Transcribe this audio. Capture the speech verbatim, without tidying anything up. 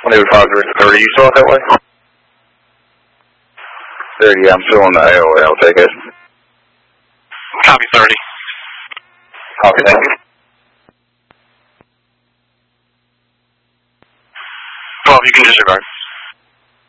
one eight five three thirty, you still out that way? thirty, yeah, I'm still on the A O L, take it. Copy thirty. Copy, thank you. twelve, you can disregard.